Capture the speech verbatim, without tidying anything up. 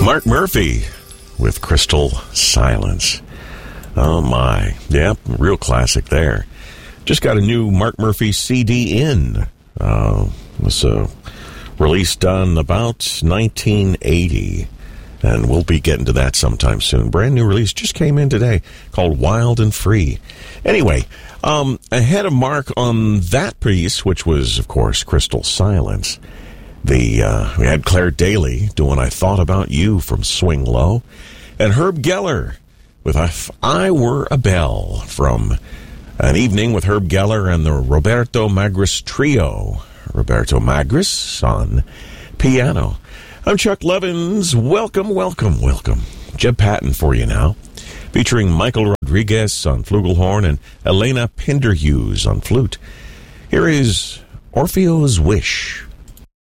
Mark Murphy with Crystal Silence. Oh my. Yep, real classic there. Just got a new Mark Murphy C D in. Uh, it was uh, released on about nineteen eighty. And we'll be getting to that sometime soon. Brand new release just came in today called Wild and Free. Anyway, um, ahead of Mark on that piece, which was, of course, Crystal Silence, the uh, we had Claire Daly doing I Thought About You from Swing Low, and Herb Geller with If I Were a Bell from An Evening with Herb Geller and the Roberto Magris Trio. Roberto Magris on piano. I'm Chuck Levins. Welcome, welcome, welcome. Jeb Patton for you now, featuring Michael Rodriguez on flugelhorn and Elena Pinderhughes on flute. Here is Orpheo's Wish.